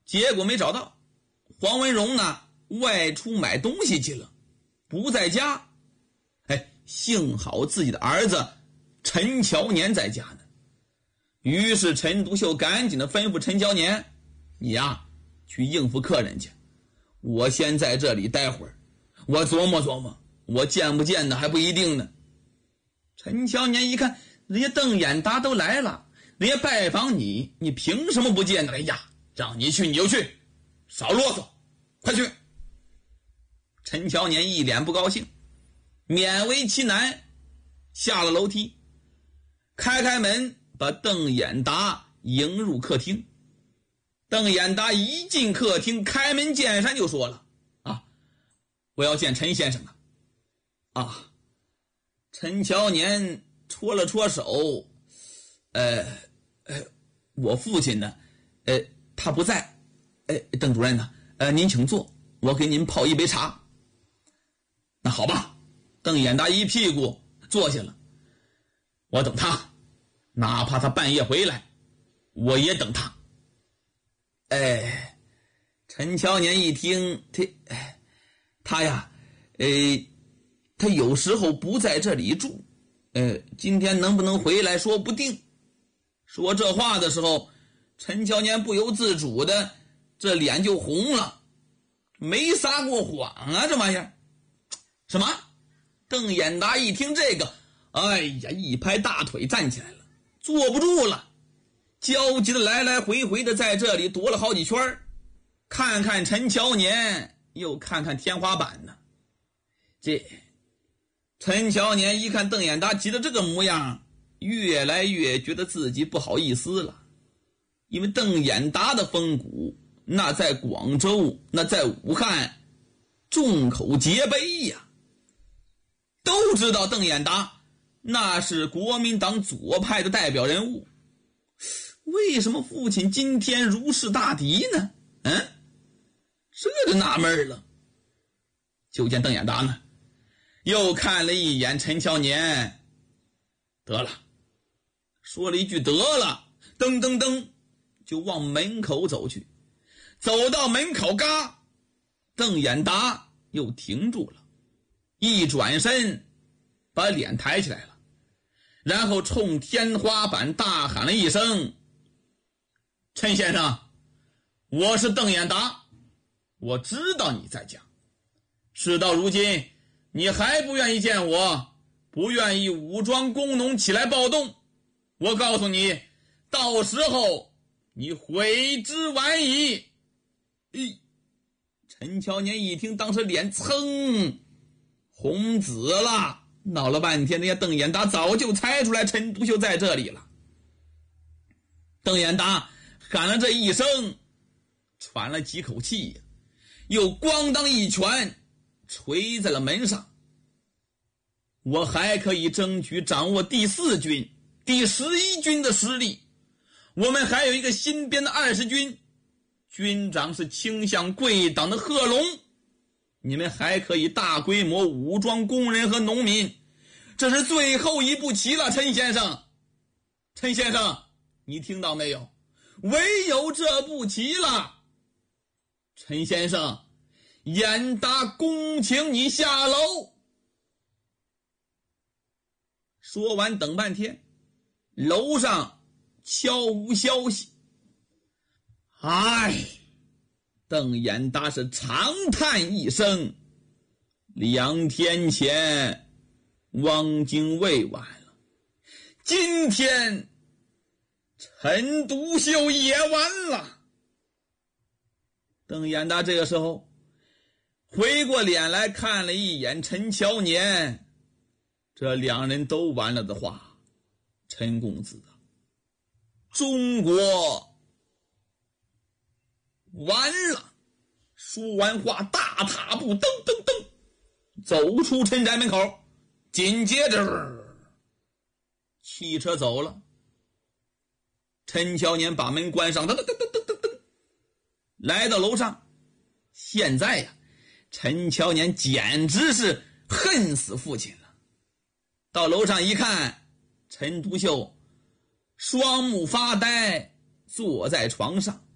结果没找到。黄文荣呢，外出买东西去了，不在家。幸好自己的儿子陈乔年在家呢。于是陈独秀赶紧的吩咐陈乔年，你呀，去应付客人去，我先在这里待会儿，我琢磨琢磨，我见不见呢还不一定呢。陈乔年一看，人家邓演达都来了，人家拜访你，你凭什么不见呢？哎呀，让你去你就去，少啰嗦，快去。陈乔年一脸不高兴，勉为其难下了楼梯，开门把邓演达迎入客厅。邓演达一进客厅，开门见山就说了，我要见陈先生啊。陈乔年搓了搓手，我父亲呢，他不在，邓主任呢，您请坐，我给您泡一杯茶。那好吧，邓演达一屁股坐下了，我等他，哪怕他半夜回来，我也等他。陈乔年一听，他呀，他有时候不在这里住，今天能不能回来说不定。说这话的时候，陈乔年不由自主的这脸就红了，没撒过谎啊，这玩意儿。什么？邓演达一听这个，一拍大腿站起来了，坐不住了，焦急的来来回回的在这里踱了好几圈，看看陈乔年，又看看天花板呢。陈乔年一看邓演达急得这个模样，越来越觉得自己不好意思了。因为邓演达的风骨，那在广州，那在武汉，众口皆碑呀。都知道邓演达那是国民党左派的代表人物，为什么父亲今天如释大敌呢？这就纳闷了。就见邓演达呢，又看了一眼陈乔年，得了，说了一句得了，噔噔噔就往门口走去。走到门口邓演达又停住了，一转身把脸抬起来了，然后冲天花板大喊了一声，陈先生，我是邓演达，我知道你在家，事到如今你还不愿意见我，不愿意武装工农起来暴动，我告诉你，到时候你悔之晚矣。陈乔年一听，当时脸噌红紫了，闹了半天，人家邓演达早就猜出来陈独秀在这里了。邓演达喊了这一声，喘了几口气，又咣当一拳捶在了门上。我还可以争取掌握第4军、第11军的实力，我们还有一个新编的20军，军长是倾向贵党的贺龙，你们还可以大规模武装工人和农民，这是最后一步棋了，陈先生。陈先生，你听到没有？唯有这步棋了。陈先生，演达恭请你下楼。说完等半天，楼上悄无消息。邓演达是长叹一声，2天前汪精卫完了，今天陈独秀也完了。邓演达这个时候回过脸来看了一眼陈乔年，这2人都完了的话，陈公子啊，中国完了。说完话，大踏步噔噔噔走出陈宅门口，紧接着汽车走了。陈乔年把门关上，噔噔噔噔噔噔来到楼上。现在呀，陈乔年简直是恨死父亲了。到楼上一看，陈独秀双目发呆坐在床上，